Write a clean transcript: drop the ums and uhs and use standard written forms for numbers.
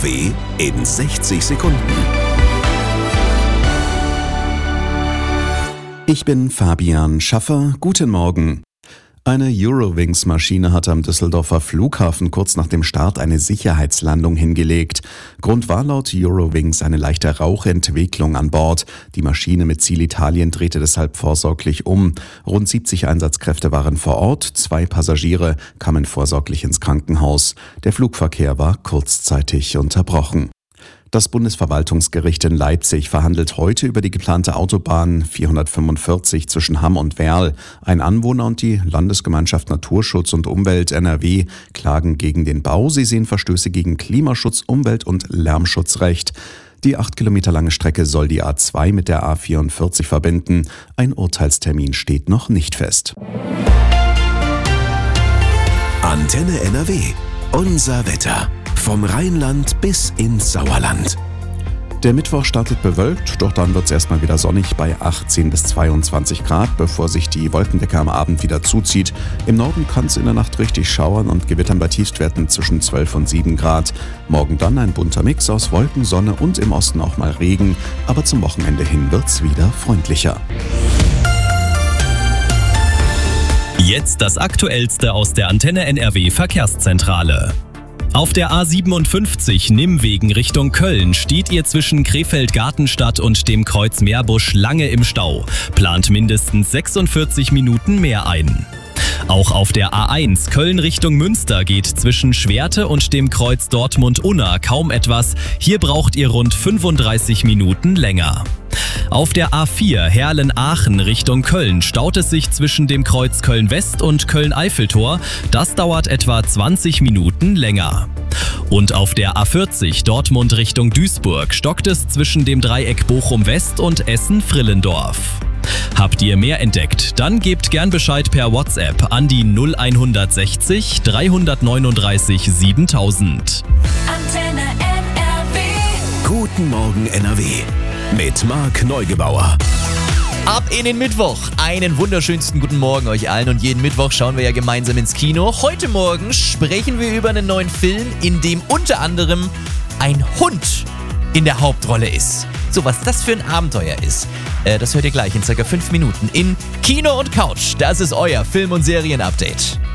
NRW in 60 Sekunden. Ich bin Fabian Schaffer. Guten Morgen. Eine Eurowings-Maschine hat am Düsseldorfer Flughafen kurz nach dem Start eine Sicherheitslandung hingelegt. Grund war laut Eurowings eine leichte Rauchentwicklung an Bord. Die Maschine mit Ziel Italien drehte deshalb vorsorglich um. Rund 70 Einsatzkräfte waren vor Ort, 2 Passagiere kamen vorsorglich ins Krankenhaus. Der Flugverkehr war kurzzeitig unterbrochen. Das Bundesverwaltungsgericht in Leipzig verhandelt heute über die geplante Autobahn 445 zwischen Hamm und Werl. Ein Anwohner und die Landesgemeinschaft Naturschutz und Umwelt NRW klagen gegen den Bau. Sie sehen Verstöße gegen Klimaschutz, Umwelt- und Lärmschutzrecht. Die 8 Kilometer lange Strecke soll die A2 mit der A44 verbinden. Ein Urteilstermin steht noch nicht fest. Antenne NRW. Unser Wetter. Vom Rheinland bis ins Sauerland. Der Mittwoch startet bewölkt, doch dann wird es erstmal wieder sonnig bei 18 bis 22 Grad, bevor sich die Wolkendecke am Abend wieder zuzieht. Im Norden kann es in der Nacht richtig schauern und gewittern bei Tiefstwerten zwischen 12 und 7 Grad. Morgen dann ein bunter Mix aus Wolken, Sonne und im Osten auch mal Regen, aber zum Wochenende hin wird es wieder freundlicher. Jetzt das Aktuellste aus der Antenne NRW Verkehrszentrale. Auf der A57 Nimmwegen Richtung Köln steht ihr zwischen Krefeld-Gartenstadt und dem Kreuz Meerbusch lange im Stau. Plant mindestens 46 Minuten mehr ein. Auch auf der A1 Köln Richtung Münster geht zwischen Schwerte und dem Kreuz Dortmund-Unna kaum etwas. Hier braucht ihr rund 35 Minuten länger. Auf der A4 Herlen-Aachen Richtung Köln staut es sich zwischen dem Kreuz Köln-West und Köln-Eiffeltor. Das dauert etwa 20 Minuten länger. Und auf der A40 Dortmund Richtung Duisburg stockt es zwischen dem Dreieck Bochum-West und Essen-Frillendorf. Habt ihr mehr entdeckt? Dann gebt gern Bescheid per WhatsApp an die 0160 339 7000. Antenne NRW. Guten Morgen NRW. Mit Marc Neugebauer. Ab in den Mittwoch. Einen wunderschönsten guten Morgen euch allen. Und jeden Mittwoch schauen wir ja gemeinsam ins Kino. Heute Morgen sprechen wir über einen neuen Film, in dem unter anderem ein Hund in der Hauptrolle ist. So, was das für ein Abenteuer ist, das hört ihr gleich in ca. 5 Minuten in Kino und Couch. Das ist euer Film- und Serien-Update.